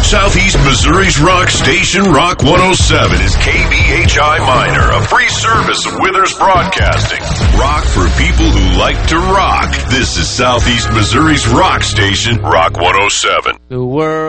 Southeast Missouri's rock station, Rock 107, is KBHI Minor, a free service of Withers Broadcasting. Rock for people who like to rock. This is Southeast Missouri's rock station, Rock 107. The world